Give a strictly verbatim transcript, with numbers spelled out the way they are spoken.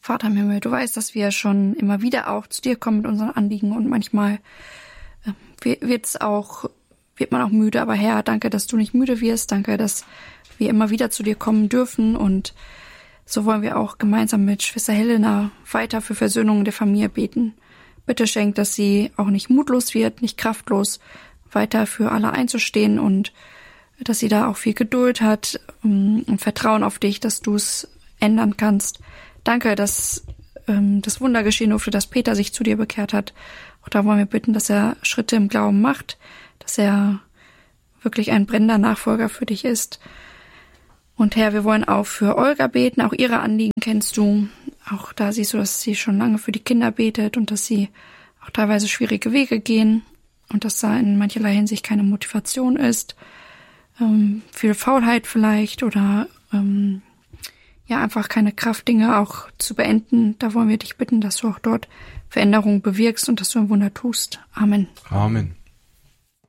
Vater im Himmel, du weißt, dass wir schon immer wieder auch zu dir kommen mit unseren Anliegen und manchmal äh, wird's auch, wird man auch müde, aber Herr, danke, dass du nicht müde wirst, danke, dass wir immer wieder zu dir kommen dürfen und so wollen wir auch gemeinsam mit Schwester Helena weiter für Versöhnung in der Familie beten. Bitte schenk, dass sie auch nicht mutlos wird, nicht kraftlos, weiter für alle einzustehen und dass sie da auch viel Geduld hat um, und Vertrauen auf dich, dass du es ändern kannst. Danke, dass ähm, das Wunder geschehen durfte, dass Peter sich zu dir bekehrt hat. Auch da wollen wir bitten, dass er Schritte im Glauben macht, dass er wirklich ein brennender Nachfolger für dich ist. Und Herr, wir wollen auch für Olga beten, auch ihre Anliegen kennst du. Auch da siehst du, dass sie schon lange für die Kinder betet und dass sie auch teilweise schwierige Wege gehen und dass da in mancherlei Hinsicht keine Motivation ist. Ähm, viel Faulheit vielleicht oder ähm, ja einfach keine Kraft, Dinge auch zu beenden. Da wollen wir dich bitten, dass du auch dort Veränderungen bewirkst und dass du ein Wunder tust. Amen. Amen.